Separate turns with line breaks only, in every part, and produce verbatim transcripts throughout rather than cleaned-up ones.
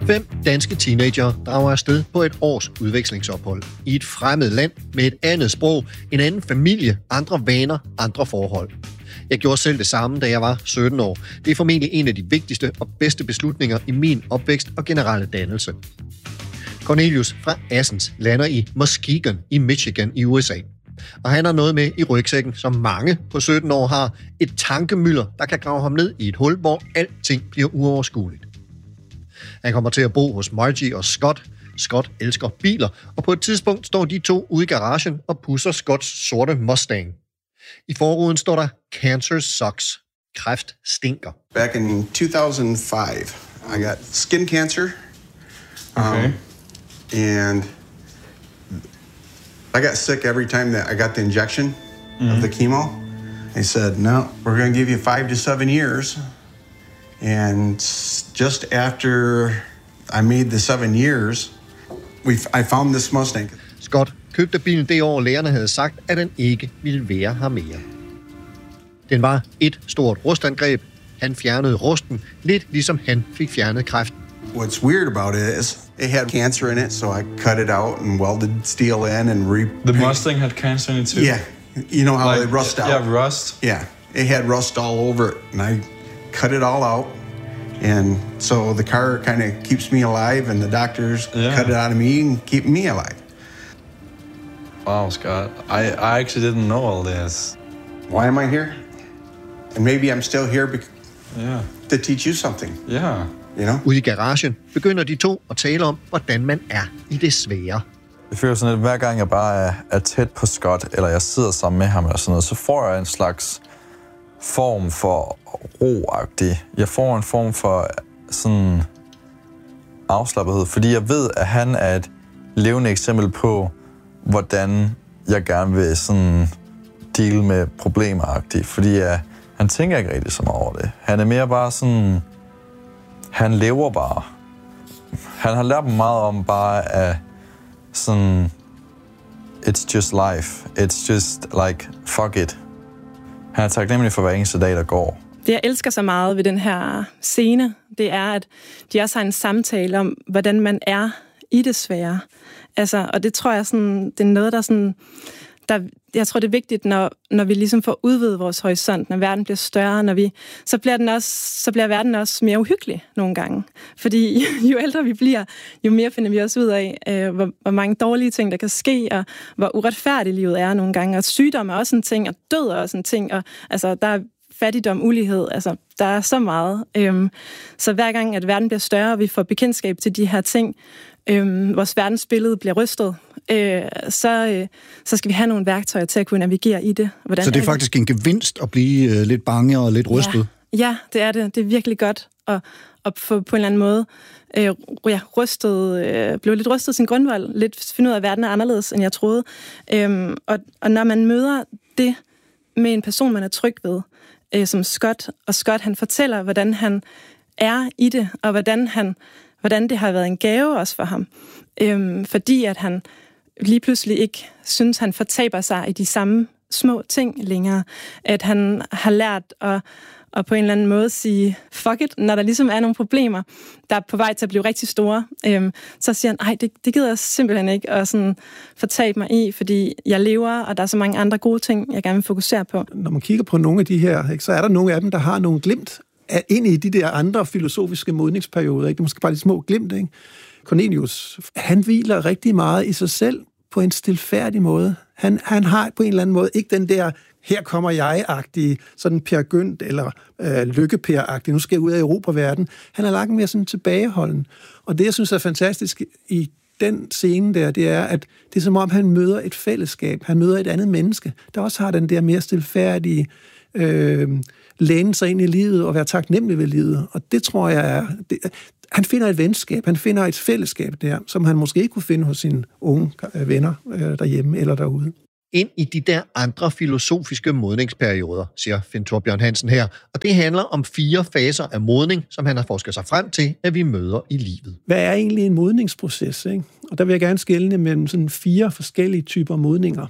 Fem danske teenagere drager afsted på et års udvekslingsophold i et fremmed land med et andet sprog, en anden familie, andre vaner, andre forhold. Jeg gjorde selv det samme, da jeg var sytten år. Det er formentlig en af de vigtigste og bedste beslutninger i min opvækst og generelle dannelse. Cornelius fra Assens lander i Muskegon i Michigan i U S A. Og han har noget med i rygsækken, som mange på sytten år har. Et tankemylder, der kan grave ham ned i et hul, hvor alting bliver uoverskueligt. Han kommer til at bo hos Margie og Scott. Scott elsker biler, og på et tidspunkt står de to ude i garagen og pusser Scotts sorte Mustang. I forruden står der "Cancer sucks." Kræft stinker.
Back in two thousand five, I got skin cancer.
Okay.
Um, and I got sick every time that I got the injection mm-hmm. of the chemo. They said, no, we're going to give you five to seven years. And just after I made the seven years, we I found this Mustang.
Scott købte bilen det år, lægerne havde sagt, at den ikke ville være her mere. Den var et stort rustangreb. Han fjernede rusten, lidt ligesom han fik fjernet kræften.
What's weird about it is it had cancer in it, so I cut it out and welded steel in and re-
The Mustang had cancer in it too?
Yeah. You know how
like,
they rust out?
Yeah, rust.
Yeah. It had rust all over it, and I cut it all out. And so the car kind of keeps me alive, and the doctors yeah. cut it out of me and keep me alive.
Wow, Scott. I, I actually didn't know all this.
Why am I here? And maybe I'm still here because
yeah.
to teach you something.
Yeah.
You know?
Ude i garagen begynder de to at tale om, hvordan man er i det svære.
Jeg føler sådan, at hver gang jeg bare er, er tæt på Scott, eller jeg sidder sammen med ham eller sådan noget, så får jeg en slags form for ro-agtig. Jeg får en form for sådan afslappethed, fordi jeg ved, at han er et levende eksempel på, hvordan jeg gerne vil sådan deal med problemer-agtigt, fordi jeg, han tænker ikke rigtig så meget over det. Han er mere bare sådan, han lever bare. Han har lært mig meget om bare at sådan, it's just life. It's just like, fuck it. Han er taknemmelig for hver eneste dag, der går.
Det, jeg elsker så meget ved den her scene, det er, at de også har en samtale om, hvordan man er i det svære. Altså, og det tror jeg, sådan, det er noget, der sådan... Der, jeg tror, det er vigtigt, når, når vi ligesom får udvidet vores horisont, når verden bliver større, når vi, så, bliver den også, så bliver verden også mere uhyggelig nogle gange. Fordi jo ældre vi bliver, jo mere finder vi også ud af, øh, hvor, hvor mange dårlige ting, der kan ske, og hvor uretfærdigt livet er nogle gange. Og sygdom er også en ting, og død er også en ting. Og, altså, der er fattigdom, ulighed, altså, der er så meget. Øhm, så hver gang, at verden bliver større, og vi får bekendtskab til de her ting, øhm, vores verdensbillede bliver rystet, øh, så, øh, så skal vi have nogle værktøjer til at kunne navigere i det. Hvordan
så det er, er faktisk en gevinst at blive øh, lidt bange og lidt rystet?
Ja, ja, det er det. Det er virkelig godt at, at få på en eller anden måde øh, ja, rystet, øh, blive lidt rystet sin grundvold, lidt finde ud af, at verden er anderledes, end jeg troede. Øhm, og, og når man møder det med en person, man er tryg ved, øh, som Scott, og Scott, han fortæller, hvordan han er i det, og hvordan han hvordan det har været en gave også for ham. Øhm, fordi at han lige pludselig ikke synes, han fortaber sig i de samme små ting længere. At han har lært at, at på en eller anden måde sige, fuck it, når der ligesom er nogle problemer, der er på vej til at blive rigtig store, øhm, så siger han, ej, det, det gider jeg simpelthen ikke at sådan fortabe mig i, fordi jeg lever, og der er så mange andre gode ting, jeg gerne vil fokusere på.
Når man kigger på nogle af de her, ikke, så er der nogle af dem, der har nogle glimt er ind i de der andre filosofiske modningsperioder. Ikke? Det er måske bare de små glimt, ikke? Cornelius, han hviler rigtig meget i sig selv på en stilfærdig måde. Han, han har på en eller anden måde ikke den der, her kommer jeg-agtige, sådan Per Gynt eller øh, Lykke-Per-agtige, nu skal jeg ud af Europa-verden. Han er langt mere sådan tilbageholden. Og det, jeg synes er fantastisk i den scene der, det er, at det er som om, han møder et fællesskab. Han møder et andet menneske, der også har den der mere stilfærdige øh, læne sig ind i livet og være taknemmelig ved livet. Og det tror jeg er... Det, han finder et venskab, han finder et fællesskab der, som han måske ikke kunne finde hos sine unge venner øh, derhjemme eller derude.
Ind i de der andre filosofiske modningsperioder, siger Finn Thorbjørn Hansen her. Og det handler om fire faser af modning, som han har forsket sig frem til, at vi møder i livet.
Hvad er egentlig en modningsproces? Ikke? Og der vil jeg gerne skelne mellem sådan fire forskellige typer modninger.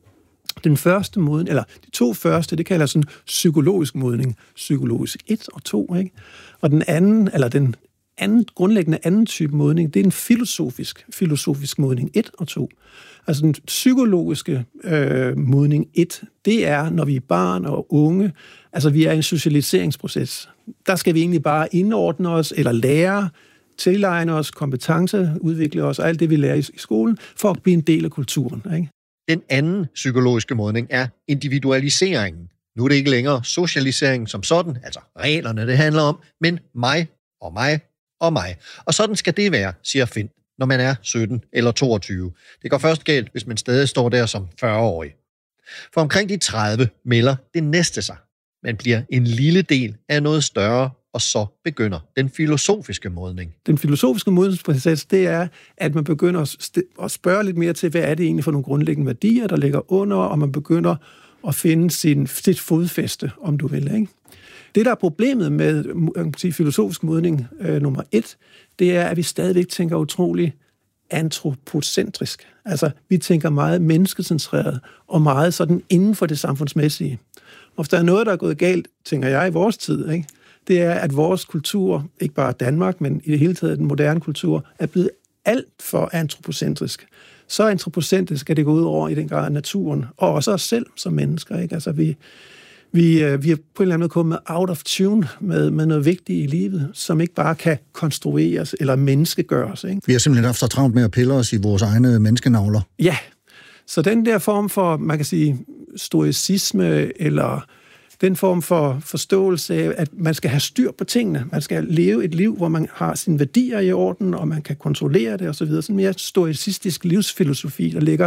Den første modning, eller de to første, det kalder sådan psykologisk modning. Psykologisk et og to, ikke? Og den anden, eller den anden, grundlæggende anden type modning. Det er en filosofisk, filosofisk modning et og to. Altså den psykologiske øh, modning et, det er, når vi er barn og unge, altså vi er i en socialiseringsproces. Der skal vi egentlig bare indordne os, eller lære, tilegne os kompetencer, udvikle os, og alt det, vi lærer i, i skolen, for at blive en del af kulturen. Ikke?
Den anden psykologiske modning er individualiseringen. Nu er det ikke længere socialisering som sådan, altså reglerne det handler om, men mig og mig og mig. Og sådan skal det være, siger Finn, når man er sytten eller toogtyve. Det går først galt, hvis man stadig står der som fyrre-årig. For omkring de tredive melder det næste sig. Man bliver en lille del af noget større, og så begynder den filosofiske modning.
Den filosofiske modningsproces, det er, at man begynder at spørge lidt mere til, hvad er det egentlig for nogle grundlæggende værdier, der ligger under, og man begynder at finde sin, sit fodfæste, om du vil. Ikke? Det, der er problemet med sige, filosofisk modning øh, nummer et, det er, at vi stadigvæk tænker utrolig antropocentrisk. Altså, vi tænker meget menneskecentreret, og meget sådan inden for det samfundsmæssige. Og hvis der er noget, der er gået galt, tænker jeg, i vores tid, ikke? Det er, at vores kultur, ikke bare Danmark, men i det hele taget den moderne kultur, er blevet alt for antropocentrisk. Så antropocentrisk skal det gå ud over i den grad af naturen, og også os selv som mennesker. Ikke? Altså, vi, vi, vi er på en eller anden måde kommet out of tune med, med noget vigtigt i livet, som ikke bare kan konstrueres eller menneskegøres. Ikke?
Vi har simpelthen haft så travlt med at pille os i vores egne menneskenavler.
Ja, så den der form for, man kan sige, stoicisme, eller den form for forståelse af, at man skal have styr på tingene. Man skal leve et liv, hvor man har sine værdier i orden, og man kan kontrollere det osv. Sådan en mere stoicistisk livsfilosofi, der ligger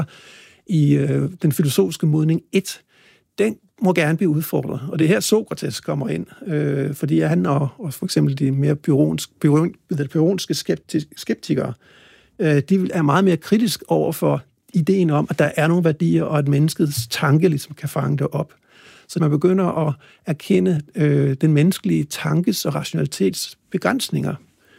i øh, den filosofiske modning et, den må gerne blive udfordret. Og det er her Sokrates kommer ind, øh, fordi han og, og for eksempel de mere pyrrhonske skeptikere, øh, de er meget mere kritisk over for ideen om, at der er nogle værdier, og at menneskets tanke ligesom kan fange det op. Så man begynder at erkende øh, den menneskelige tankes og rationalitets begrænsninger,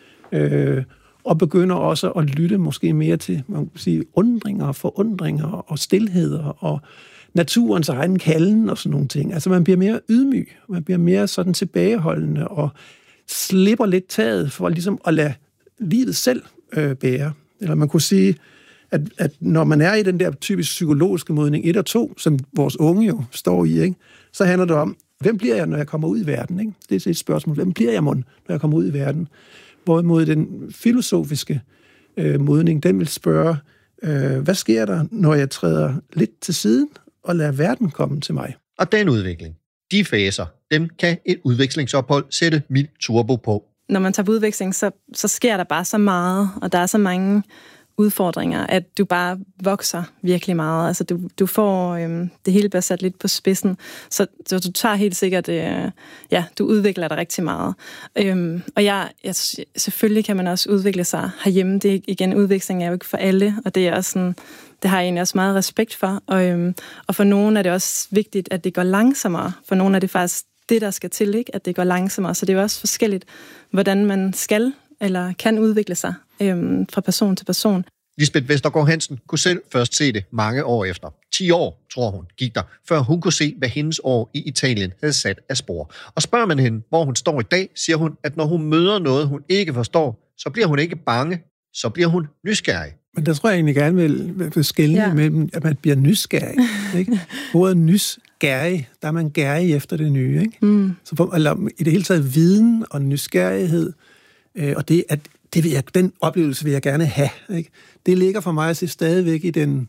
øh, og begynder også at lytte måske mere til, man kan sige, undringer, forundringer og stilheder og naturens egen kalden og sådan nogle ting. Altså man bliver mere ydmyg, man bliver mere sådan tilbageholdende og slipper lidt taget for ligesom at lade livet selv øh, bære. Eller man kunne sige, At, at når man er i den der typisk psykologiske modning et og to, som vores unge jo står i, ikke, så handler det om, hvem bliver jeg, når jeg kommer ud i verden? Ikke? Det er et spørgsmål. Hvem bliver jeg, mon, når jeg kommer ud i verden? Hvorimod den filosofiske øh, modning, den vil spørge, øh, hvad sker der, når jeg træder lidt til siden og lader verden komme til mig?
Og den udvikling, de faser, dem kan et udvekslingsophold sætte mild turbo på.
Når man tager på udveksling, så, så sker der bare så meget, og der er så mange udfordringer, at du bare vokser virkelig meget. Altså, du, du får øhm, det hele bliver sat lidt på spidsen, så, så du tager helt sikkert, øh, ja, du udvikler dig rigtig meget. Øhm, og jeg, jeg, selvfølgelig kan man også udvikle sig herhjemme. Det er igen, udveksling er jo ikke for alle, og det er også sådan, det har jeg egentlig også meget respekt for. Og, øhm, og for nogen er det også vigtigt, at det går langsommere. For nogen er det faktisk det, der skal til, ikke? At det går langsommere. Så det er jo også forskelligt, hvordan man skal eller kan udvikle sig øhm, fra person til person.
Lisbeth Vestergaard Hansen kunne selv først se det mange år efter. ti år, tror hun, gik der, før hun kunne se, hvad hendes år i Italien havde sat af spor. Og spørger man hende, hvor hun står i dag, siger hun, at når hun møder noget, hun ikke forstår, så bliver hun ikke bange, så bliver hun nysgerrig.
Men der tror jeg egentlig gerne vil, vil skelne ja. mellem, at man bliver nysgerrig. Ikke? Ordet nysgerrig, der er man gærig efter det nye. Ikke? Mm. Så for, eller i det hele taget viden og nysgerrighed, øh, og det, at det vil jeg, den oplevelse vil jeg gerne have. Ikke? Det ligger for mig at se stadigvæk i den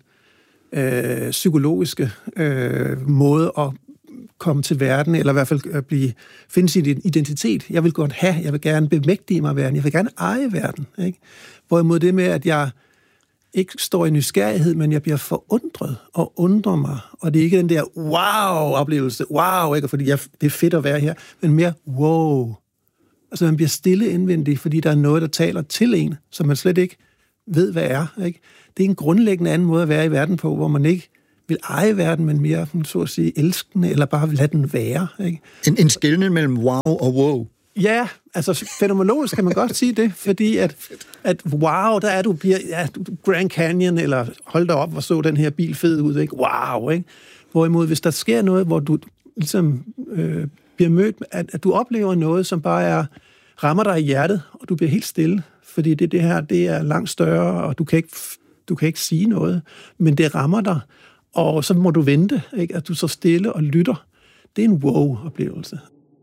øh, psykologiske øh, måde at komme til verden, eller i hvert fald at blive, finde sin identitet. Jeg vil godt have, jeg vil gerne bemægtige mig verden, jeg vil gerne eje verden. Ikke? Hvorimod det med, at jeg ikke står i nysgerrighed, men jeg bliver forundret og undrer mig. Og det er ikke den der wow-oplevelse, wow, ikke? Fordi jeg, det er fedt at være her, men mere wow. Altså man bliver stille indvendigt, fordi der er noget, der taler til en, som man slet ikke ved, hvad er. Ikke? Det er en grundlæggende anden måde at være i verden på, hvor man ikke vil eje verden, men mere, så at sige, elske den, eller bare lade den være. Ikke?
En, en skelnen mellem wow og wow.
Ja, altså fænomenologisk kan man godt sige det, fordi at, at wow, der er du, bliver, ja, Grand Canyon, eller hold da op, hvor så den her bil fed ud, ikke? Wow, ikke? Hvorimod, hvis der sker noget, hvor du ligesom øh, bliver mødt, at, at du oplever noget, som bare er rammer dig i hjertet, og du bliver helt stille, fordi det, det her, det er langt større, og du kan ikke, du kan ikke sige noget, men det rammer dig, og så må du vente, ikke? At du så stille og lytter. Det er en wow-oplevelse.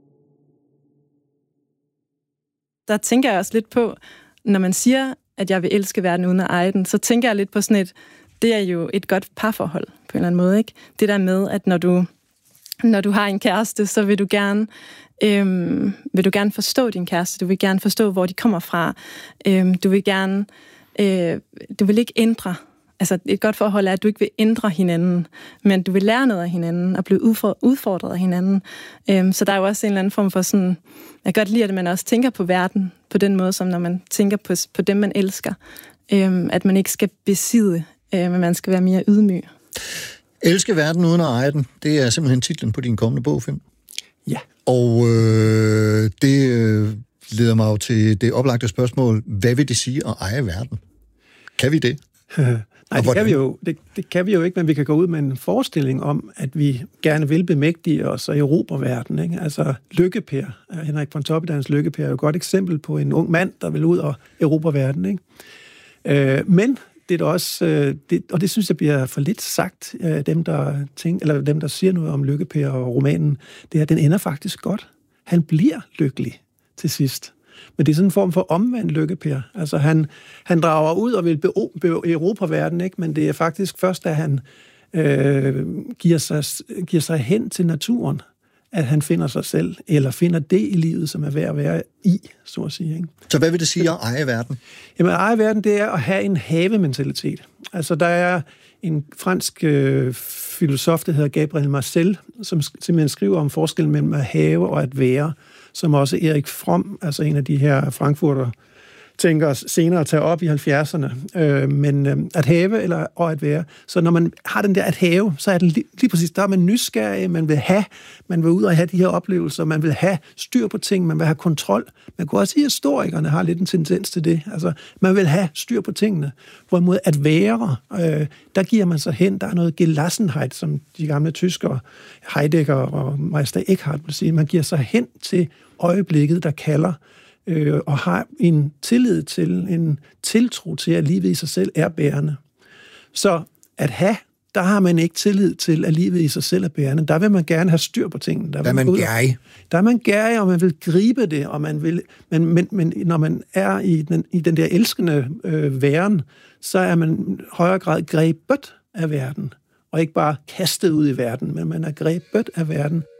Der tænker jeg også lidt på, når man siger, at jeg vil elske verden uden at eje den, så tænker jeg lidt på sådan et, det er jo et godt parforhold på en eller anden måde, ikke? Det der med, at når du, når du har en kæreste, så vil du gerne, øhm, vil du gerne forstå din kæreste, du vil gerne forstå, hvor de kommer fra, øhm, du vil gerne, øh, du vil ikke ændre. Altså et godt forhold er, at du ikke vil ændre hinanden, men du vil lære noget af hinanden og blive udfordret af hinanden. Øhm, så der er jo også en eller anden form for sådan, jeg kan godt lide, at man også tænker på verden på den måde, som når man tænker på, på dem, man elsker. Øhm, at man ikke skal besidde, øh, men man skal være mere ydmyg.
Elske verden uden at eje den, det er simpelthen titlen på din kommende bog, Finn.
Ja.
Og øh, det øh, leder mig jo til det oplagte spørgsmål, hvad vil det sige at eje verden? Kan vi det?
Nej, det kan, vi jo, det, det kan vi jo ikke, men vi kan gå ud med en forestilling om, at vi gerne vil bemægtige os og erobre verden. Ikke? Altså Lykke-Per, Henrik von Toppedans Lykke-Per er jo et godt eksempel på en ung mand, der vil ud og erobre verden. Ikke? Øh, men det er da også, øh, det, og det synes jeg bliver for lidt sagt, øh, dem, der tænker, eller dem, der siger noget om Lykke-Per og romanen, det er, at den ender faktisk godt. Han bliver lykkelig til sidst. Men det er sådan en form for omvendt Lykke-Per. Altså han, han drager ud og vil erobre verden, ikke? Men det er faktisk først, da han øh, giver, sig, giver sig hen til naturen, at han finder sig selv, eller finder det i livet, som er værd at være i, så at sige. Ikke?
Så hvad vil det sige at eje verden?
Jamen at eje verden, det er at have en havementalitet. Altså der er en fransk øh, filosof, der hedder Gabriel Marcel, som simpelthen skriver om forskellen mellem at have og at være, som også Erik Fromm, altså en af de her frankfurter, tænker senere tager op i halvfjerdserne. Øh, men øh, at have eller og at være. Så når man har den der at have, så er det lige, lige præcis, der er man nysgerrig, man vil have, man vil ud og have de her oplevelser, man vil have styr på ting, man vil have kontrol. Man kunne også sige, at historikerne har lidt en tendens til det. Altså, man vil have styr på tingene. Hvorimod at være, øh, der giver man sig hen, der er noget Gelassenheit, som de gamle tyskere, Heidegger og Meister Eckhart vil sige. Man giver sig hen til øjeblikket, der kalder, øh, og har en tillid til, en tiltro til, at livet i sig selv er bærende. Så at have, der har man ikke tillid til, at livet i sig selv er bærende. Der vil man gerne have styr på tingene. Der,
der er man gærig.
Der er man gærig, og man vil gribe det, og man vil, men, men, men når man er i den, i den der elskende øh, væren, så er man i højere grad grebet af verden, og ikke bare kastet ud i verden, men man er grebet af verden.